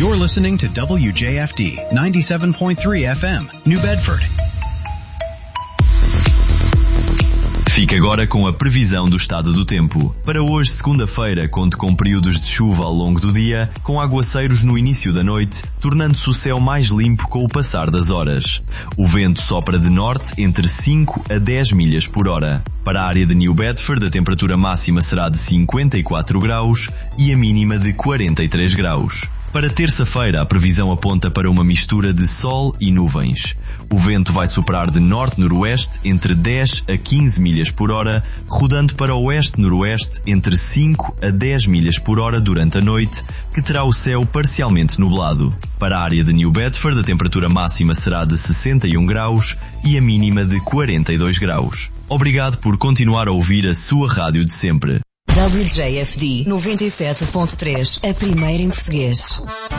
You're listening to WJFD 97.3 FM, New Bedford. Fique agora com a previsão do estado do tempo. Para hoje, segunda-feira, conte com períodos de chuva ao longo do dia, com aguaceiros no início da noite, tornando-se o céu mais limpo com o passar das horas. O vento sopra de norte entre 5 a 10 milhas por hora. Para a área de New Bedford, a temperatura máxima será de 54 graus e a mínima de 43 graus. Para terça-feira, a previsão aponta para uma mistura de sol e nuvens. O vento vai soprar de norte-noroeste entre 10 a 15 milhas por hora, rodando para oeste-noroeste entre 5 a 10 milhas por hora durante a noite, que terá o céu parcialmente nublado. Para a área de New Bedford, a temperatura máxima será de 61 graus e a mínima de 42 graus. Obrigado por continuar a ouvir a sua rádio de sempre. WJFD 97.3, a primeira em português.